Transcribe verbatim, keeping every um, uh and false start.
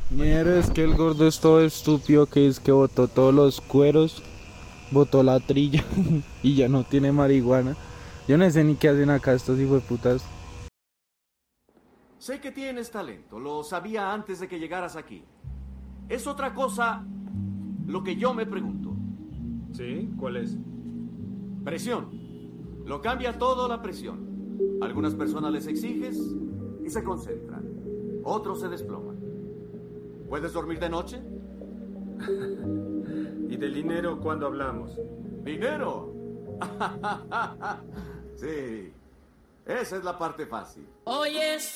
Mierda, es que el gordo es todo estúpido que es que botó todos los cueros, botó la trilla y ya no tiene marihuana. Yo no sé ni qué hacen acá estos hijueputas. Sé que tienes talento, lo sabía antes de que llegaras aquí. Es otra cosa lo que yo me pregunto. ¿Sí? ¿Cuál es? Presión. Lo cambia todo la presión. Algunas personas les exiges y se concentran. Otros se desploman. ¿Puedes dormir de noche? ¿Y del dinero cuándo hablamos? ¿Dinero? Sí. Esa es la parte fácil. Hoy es